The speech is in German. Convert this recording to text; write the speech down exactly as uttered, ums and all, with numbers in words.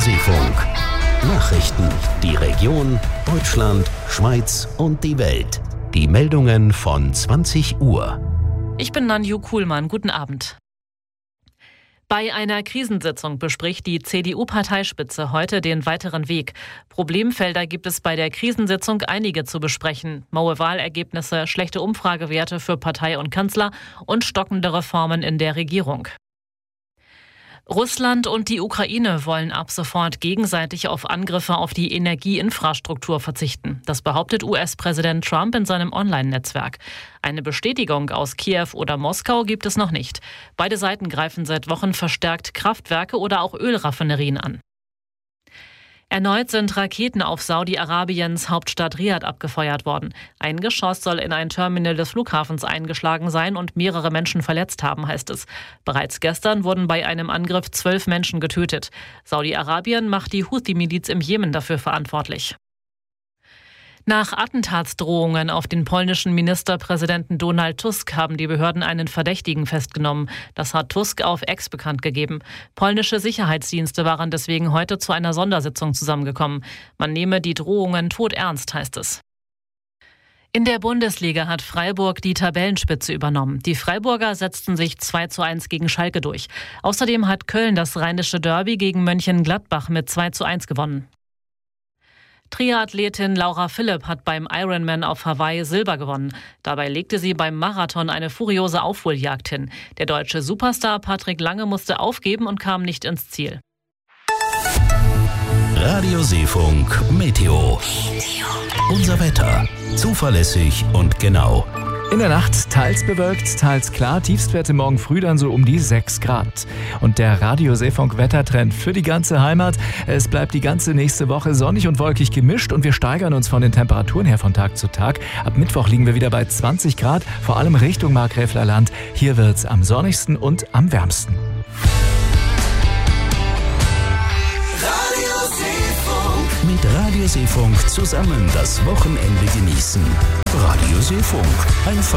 Seefunk. Nachrichten, die Region, Deutschland, Schweiz und die Welt. Die Meldungen von zwanzig Uhr. Ich bin Nanju Kuhlmann. Guten Abend. Bei einer Krisensitzung bespricht die C D U-Parteispitze heute den weiteren Weg. Problemfelder gibt es bei der Krisensitzung einige zu besprechen. Maue Wahlergebnisse, schlechte Umfragewerte für Partei und Kanzler und stockende Reformen in der Regierung. Russland und die Ukraine wollen ab sofort gegenseitig auf Angriffe auf die Energieinfrastruktur verzichten. Das behauptet U S-Präsident Trump in seinem Online-Netzwerk. Eine Bestätigung aus Kiew oder Moskau gibt es noch nicht. Beide Seiten greifen seit Wochen verstärkt Kraftwerke oder auch Ölraffinerien an. Erneut sind Raketen auf Saudi-Arabiens Hauptstadt Riad abgefeuert worden. Ein Geschoss soll in ein Terminal des Flughafens eingeschlagen sein und mehrere Menschen verletzt haben, heißt es. Bereits gestern wurden bei einem Angriff zwölf Menschen getötet. Saudi-Arabien macht die Houthi-Miliz im Jemen dafür verantwortlich. Nach Attentatsdrohungen auf den polnischen Ministerpräsidenten Donald Tusk haben die Behörden einen Verdächtigen festgenommen. Das hat Tusk auf X bekannt gegeben. Polnische Sicherheitsdienste waren deswegen heute zu einer Sondersitzung zusammengekommen. Man nehme die Drohungen todernst, heißt es. In der Bundesliga hat Freiburg die Tabellenspitze übernommen. Die Freiburger setzten sich zwei zu eins gegen Schalke durch. Außerdem hat Köln das rheinische Derby gegen Mönchengladbach mit zwei zu eins gewonnen. Triathletin Laura Philipp hat beim Ironman auf Hawaii Silber gewonnen. Dabei legte sie beim Marathon eine furiose Aufholjagd hin. Der deutsche Superstar Patrick Lange musste aufgeben und kam nicht ins Ziel. Radio Seefunk Meteo. Unser Wetter. Zuverlässig und genau. In der Nacht teils bewölkt, teils klar, Tiefstwerte morgen früh dann so um die sechs Grad. Und der Radio Seefunk Wettertrend für die ganze Heimat. Es bleibt die ganze nächste Woche sonnig und wolkig gemischt und wir steigern uns von den Temperaturen her von Tag zu Tag. Ab Mittwoch liegen wir wieder bei zwanzig Grad, vor allem Richtung Markgräfler Land. Hier wird's am sonnigsten und am wärmsten. Radio Seefunk. Mit Radio Seefunk zusammen das Wochenende genießen. Radio Seefunk. Einfach